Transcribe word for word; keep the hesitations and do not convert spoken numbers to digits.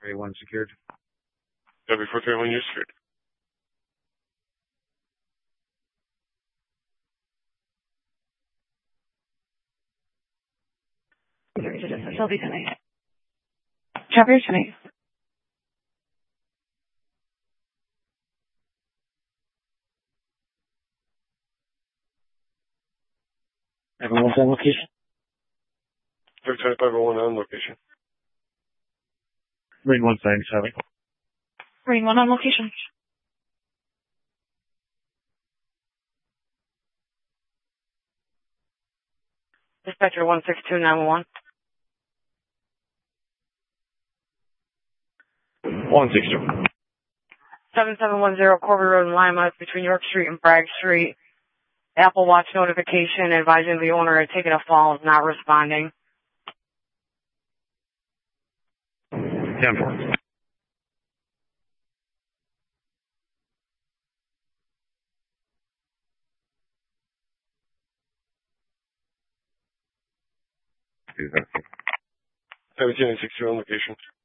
thirty-one secured. W four thirty-one, you're secured. Shelby tonight. Chapter tonight. Everyone's on location. Three twenty-five oh one on location. Marine one seventy-seven. Marine one on location. Dispatcher one six two nine one one. One six two. seven seven one zero Corby Road in Lima between York Street and Bragg Street. Apple Watch notification advising the owner had taken a fall is not responding. ten four. seventeen and sixty on location.